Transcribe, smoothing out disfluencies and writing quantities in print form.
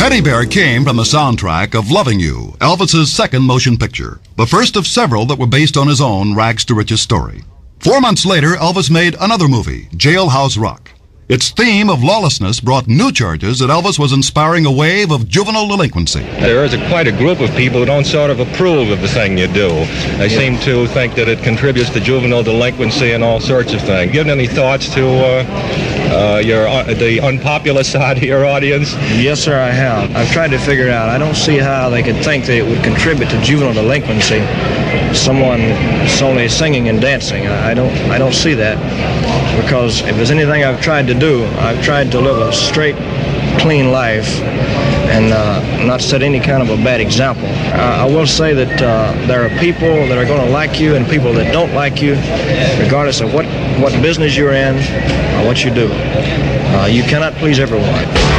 Teddy Bear came from the soundtrack of Loving You, Elvis's second motion picture, the first of several that were based on his own rags to riches story. 4 months later, Elvis made another movie, Jailhouse Rock. Its theme of lawlessness brought new charges that Elvis was inspiring a wave of juvenile delinquency. There is quite a group of people who don't sort of approve of the thing you do. They seem to think that it contributes to juvenile delinquency and all sorts of things. Given any thoughts to the unpopular side of your audience? Yes, sir, I have. I've tried to figure it out. I don't see how they could think that it would contribute to juvenile delinquency. Someone is only singing and dancing. I don't see that, because if there's anything I've tried to do, I've tried to live a straight, clean life and not set any kind of a bad example. I will say that there are people that are going to like you and people that don't like you, regardless of what business you're in or what you do. You cannot please everyone.